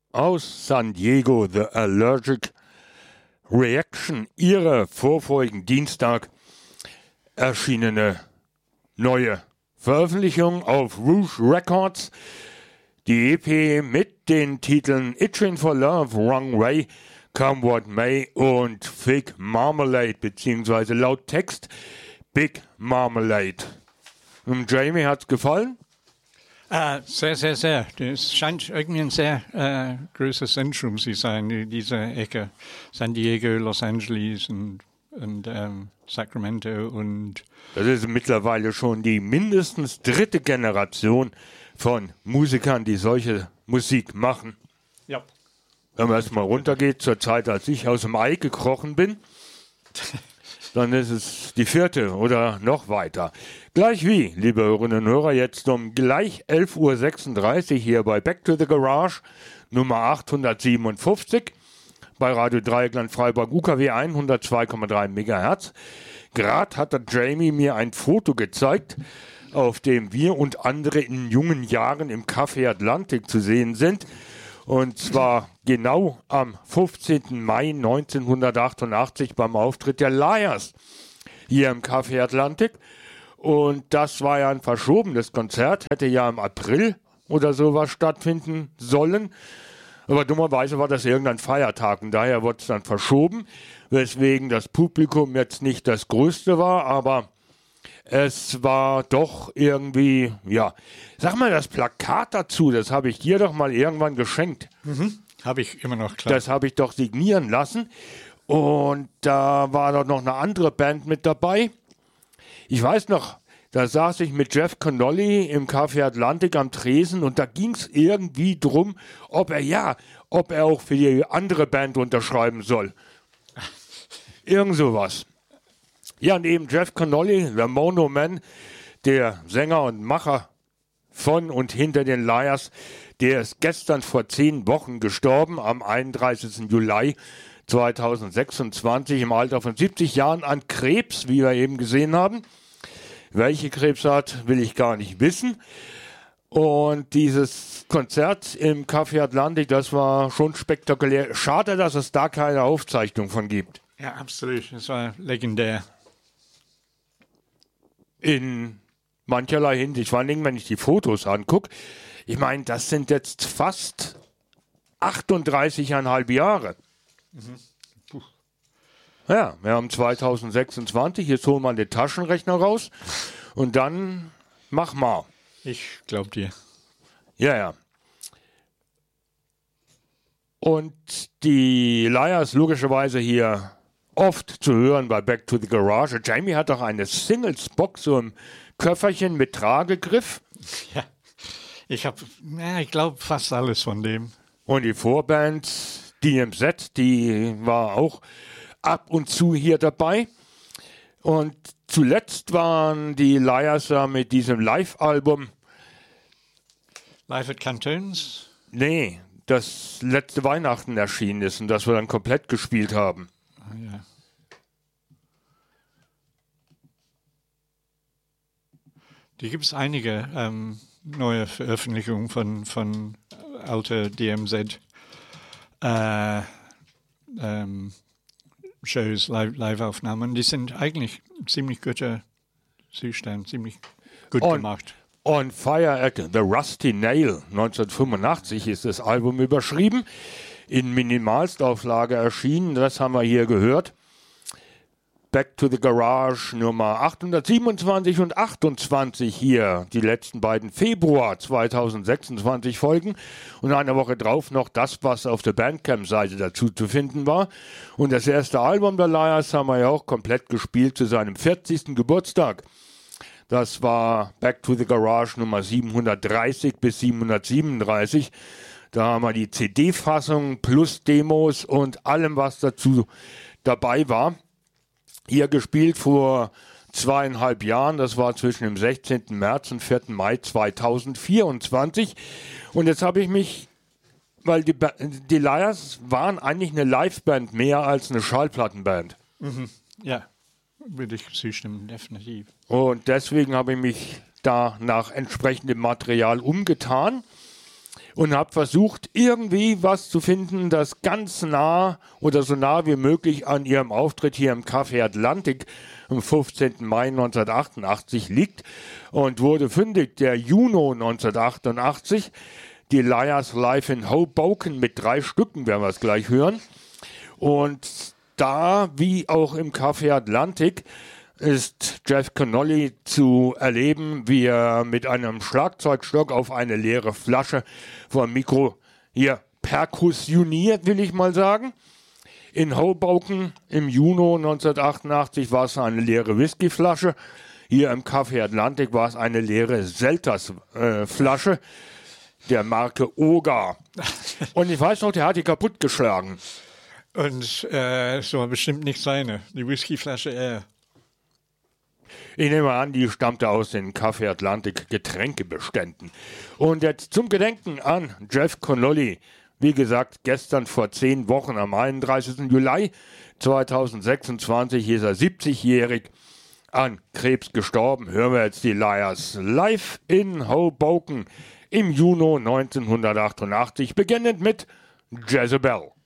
aus San Diego, The Allergic Reaction, ihre vorvorigen Dienstag erschienene neue Veröffentlichung auf Rouge Records. Die EP mit den Titeln Itching for Love, Wrong Way, Come What May und Fig Marmalade, beziehungsweise laut Text Big Marmalade. Und Jamie, hat's gefallen? Sehr, sehr, sehr. Es scheint irgendwie ein sehr großes Zentrum zu sein, diese Ecke. San Diego, Los Angeles und Sacramento. Und das ist mittlerweile schon die mindestens dritte Generation von Musikern, die solche Musik machen. Ja. Wenn man erstmal runtergeht, zur Zeit, als ich aus dem Ei gekrochen bin, dann ist es die vierte oder noch weiter. Gleich wie, liebe Hörerinnen und Hörer, jetzt um gleich 11.36 Uhr hier bei Back to the Garage, Nummer 857, bei Radio Dreieckland Freiburg, UKW 102,3 MHz. Gerade hat der Jamie mir ein Foto gezeigt, auf dem wir und andere in jungen Jahren im Café Atlantik zu sehen sind. Und zwar genau am 15. Mai 1988 beim Auftritt der Liars hier im Café Atlantik. Und das war ja ein verschobenes Konzert, hätte ja im April oder sowas stattfinden sollen. Aber dummerweise war das irgendein Feiertag und daher wurde es dann verschoben, weswegen das Publikum jetzt nicht das größte war, aber es war doch irgendwie, ja, sag mal, das Plakat dazu, das habe ich dir doch mal irgendwann geschenkt. habe ich immer noch, klar. Das habe ich doch signieren lassen. Und da war doch noch eine andere Band mit dabei. Ich weiß noch, da saß ich mit Jeff Connolly im Café Atlantik am Tresen und da ging es irgendwie drum, ob er auch für die andere Band unterschreiben soll. Irgend sowas. Ja, und eben Jeff Connolly, der Mono Man, der Sänger und Macher von und hinter den Liars, der ist gestern vor 10 Wochen gestorben, am 31. Juli 2026, im Alter von 70 Jahren an Krebs, wie wir eben gesehen haben. Welche Krebsart, will ich gar nicht wissen. Und dieses Konzert im Café Atlantik, das war schon spektakulär. Schade, dass es da keine Aufzeichnung von gibt. Ja, absolut. Das war legendär. In mancherlei Hinsicht, vor allem, wenn ich die Fotos angucke. Ich meine, das sind jetzt fast 38,5 Jahre. Ja, wir haben 2026, jetzt holen wir den Taschenrechner raus und dann mach mal. Ich glaube dir. Ja. Und die Liars logischerweise hier oft zu hören bei Back to the Garage. Jamie hat doch eine Singles-Box, so im Köfferchen mit Tragegriff. Ja, ich glaube fast alles von dem. Und die Vorband DMZ, die war auch ab und zu hier dabei. Und zuletzt waren die Liars da mit diesem Live-Album. Live at Cantones? Nee, das letzte Weihnachten erschienen ist und das wir dann komplett gespielt haben. Ah, ja. Die gibt es einige neue Veröffentlichungen von alter DMZ Shows, Live-Aufnahmen. Die sind eigentlich ziemlich guter Zustand, ziemlich gut gemacht. On Fire at the Rusty Nail 1985 ist das Album überschrieben, in Minimalstauflage erschienen, das haben wir hier gehört. Back to the Garage Nummer 827 und 28 hier, die letzten beiden Februar 2026 Folgen und eine Woche drauf noch das, was auf der Bandcamp-Seite dazu zu finden war. Und das erste Album der Liars haben wir ja auch komplett gespielt zu seinem 40. Geburtstag. Das war Back to the Garage Nummer 730 bis 737. Da haben wir die CD-Fassung plus Demos und allem, was dazu dabei war. Hier gespielt vor 2,5 Jahren, das war zwischen dem 16. März und 4. Mai 2024. Und jetzt habe ich mich, weil die Liars waren eigentlich eine Liveband mehr als eine Schallplattenband. Ja, würde ich zustimmen, definitiv. Und deswegen habe ich mich da nach entsprechendem Material umgetan. und habe versucht, irgendwie was zu finden, das ganz nah oder so nah wie möglich an ihrem Auftritt hier im Café Atlantik am 15. Mai 1988 liegt und wurde fündig der Juno 1988, die Liars live in Hoboken mit 3 Stücken, werden wir es gleich hören. Und da, wie auch im Café Atlantik, ist Jeff Connolly zu erleben, wie er mit einem Schlagzeugstock auf eine leere Flasche vom Mikro hier perkussioniert, will ich mal sagen. In Hoboken im Juni 1988 war es eine leere Whiskyflasche. Hier im Café Atlantik war es eine leere Selters-Flasche der Marke Oga. Und ich weiß noch, der hat die kaputtgeschlagen. Und so war bestimmt nicht seine, die Whiskyflasche eher. Ich nehme an, die stammte aus den Café Atlantik Getränkebeständen. Und jetzt zum Gedenken an Jeff Connolly. Wie gesagt, gestern vor 10 Wochen am 31. Juli 2026 ist er 70-jährig an Krebs gestorben. Hören wir jetzt die Liars live in Hoboken im Juni 1988, beginnend mit Jezebel.